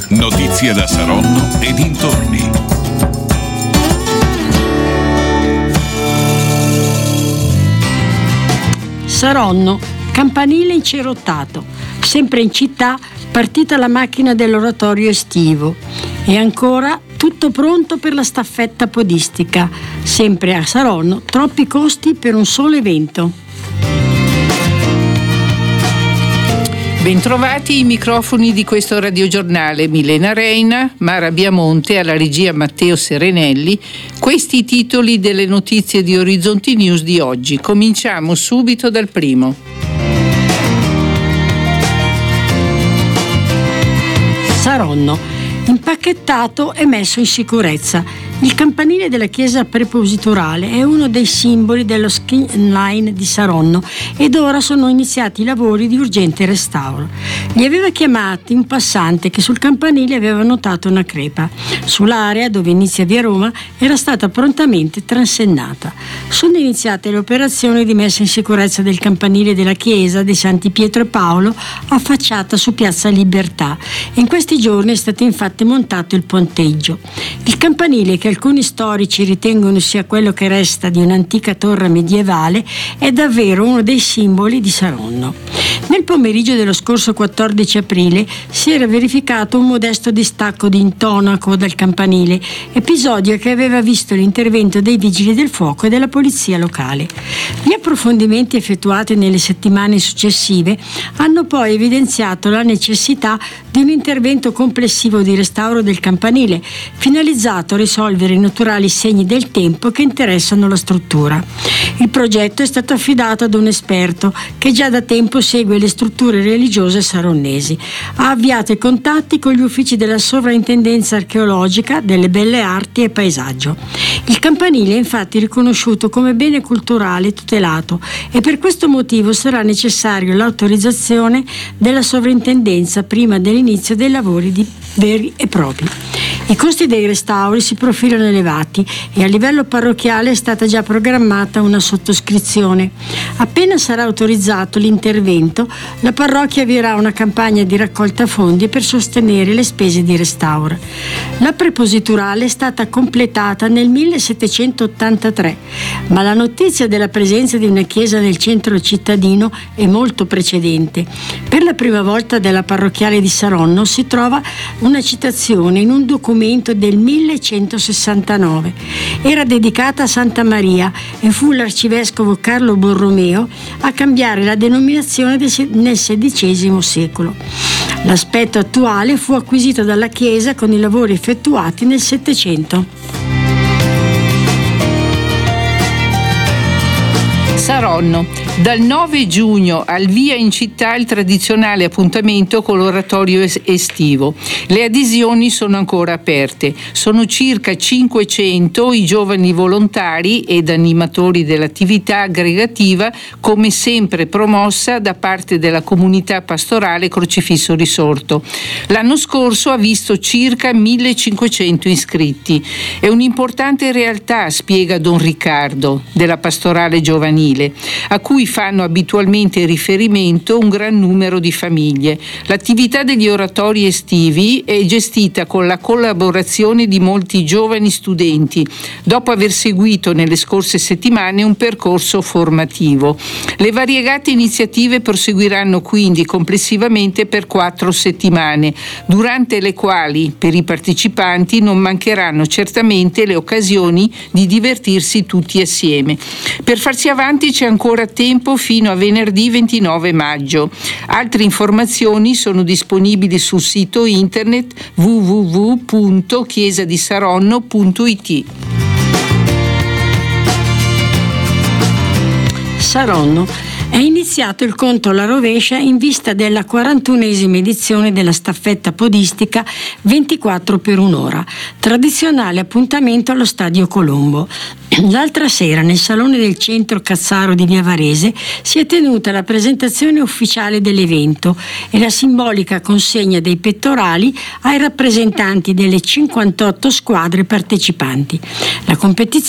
Notizie da Saronno e dintorni. Saronno, campanile incerottato. Sempre in città, partita la macchina dell'oratorio estivo. E ancora tutto pronto per la staffetta podistica. Sempre a Saronno, troppi costi per un solo evento. Bentrovati i microfoni di questo radiogiornale. Milena Reina, Mara Biamonte, alla regia Matteo Serenelli. Questi i titoli delle notizie di Orizzonti News di oggi. Cominciamo subito dal primo. Saronno, impacchettato e messo in sicurezza. Il campanile della chiesa prepositurale è uno dei simboli dello ski line di Saronno ed ora sono iniziati i lavori di urgente restauro. Li aveva chiamati un passante che sul campanile aveva notato una crepa. Sull'area dove inizia via Roma era stata prontamente transennata. Sono iniziate le operazioni di messa in sicurezza del campanile della chiesa dei Santi Pietro e Paolo affacciata su Piazza Libertà. In questi giorni è stato infatti montato il ponteggio. Il campanile, che alcuni storici ritengono sia quello che resta di un'antica torre medievale, è davvero uno dei simboli di Saronno. Nel pomeriggio dello scorso 14 aprile si era verificato un modesto distacco di intonaco dal campanile, episodio che aveva visto l'intervento dei vigili del fuoco e della polizia locale. Gli approfondimenti effettuati nelle settimane successive hanno poi evidenziato la necessità di un intervento complessivo di restauro del campanile, finalizzato a risolvere i naturali segni del tempo che interessano la struttura. Il progetto è stato affidato ad un esperto che già da tempo segue le strutture religiose saronnesi. Ha avviato i contatti con gli uffici della Sovrintendenza Archeologica, delle Belle Arti e Paesaggio. Il campanile è infatti riconosciuto come bene culturale tutelato e per questo motivo sarà necessario l'autorizzazione della Sovrintendenza prima dell'inizio dei lavori veri e propri. I costi dei restauri si profilano elevati e a livello parrocchiale è stata già programmata una sottoscrizione. Appena sarà autorizzato l'intervento, la parrocchia avvierà una campagna di raccolta fondi per sostenere le spese di restauro. La prepositurale è stata completata nel 1783, ma la notizia della presenza di una chiesa nel centro cittadino è molto precedente. Per la prima volta della parrocchiale di Saronno si trova una citazione in un documento del 1169. Era dedicata a Santa Maria e fu l'arcivescovo Carlo Borromeo a cambiare la denominazione nel XVI secolo. L'aspetto attuale fu acquisito dalla chiesa con i lavori effettuati nel Settecento. Saronno. Dal 9 giugno al via in città il tradizionale appuntamento con l'oratorio estivo. Le adesioni sono ancora aperte. Sono circa 500 i giovani volontari ed animatori dell'attività aggregativa, come sempre promossa da parte della comunità pastorale Crocifisso Risorto. L'anno scorso ha visto circa 1500 iscritti. È un'importante realtà, spiega Don Riccardo, della pastorale giovanile, a cui fanno abitualmente riferimento un gran numero di famiglie. L'attività degli oratori estivi è gestita con la collaborazione di molti giovani studenti, dopo aver seguito nelle scorse settimane un percorso formativo. Le variegate iniziative proseguiranno quindi complessivamente per 4 settimane, durante le quali per i partecipanti non mancheranno certamente le occasioni di divertirsi tutti assieme. Per farsi avanti c'è ancora tempo fino a venerdì 29 maggio. Altre informazioni sono disponibili sul sito internet www.chiesadisaronno.it. Saronno. È iniziato il conto alla rovescia in vista della 41esima edizione della staffetta podistica 24 per un'ora, tradizionale appuntamento allo Stadio Colombo. L'altra sera nel Salone del Centro Cazzaro di Via Varese si è tenuta la presentazione ufficiale dell'evento e la simbolica consegna dei pettorali ai rappresentanti delle 58 squadre partecipanti. La competizione